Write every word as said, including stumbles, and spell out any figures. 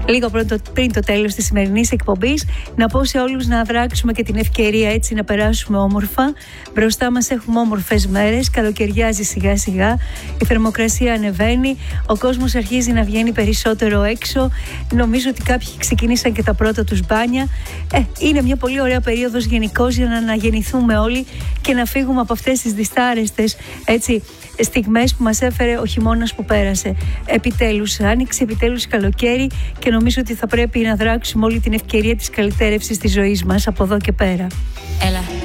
Λίγο πριν το, πριν το τέλος της σημερινής εκπομπής, να πω σε όλους να δράξουμε και την ευκαιρία έτσι να περάσουμε όμορφα. Μπροστά μας έχουμε όμορφες μέρες, καλοκαιριάζει σιγά σιγά, η θερμοκρασία ανεβαίνει, ο κόσμος αρχίζει να βγαίνει περισσότερο έξω. Νομίζω ότι κάποιοι ξεκινήσαν και τα πρώτα τους μπάνια. Ε, είναι μια πολύ ωραία περίοδος γενικώς για να αναγεννηθούμε όλοι και να φύγουμε από αυτές τις δυστάρεστες έτσι, στιγμές που μας έφερε ο χειμώνας που πέρασε. Επιτέλους άνοιξε, επιτέλους καλοκαίρι και νομίζω ότι θα πρέπει να δράξουμε όλη την ευκαιρία της καλυτέρευσης της ζωής μας από εδώ και πέρα. Έλα.